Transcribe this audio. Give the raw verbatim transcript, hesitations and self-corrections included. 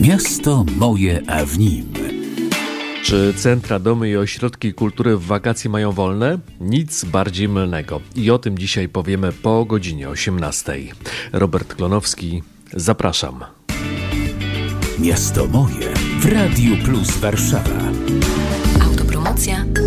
Miasto moje, a w nim. Czy centra, domy i ośrodki kultury w wakacje mają wolne? Nic bardziej mylnego. I o tym dzisiaj powiemy po godzinie osiemnastej. Robert Klonowski, zapraszam. Miasto moje w Radiu Plus Warszawa. Autopromocja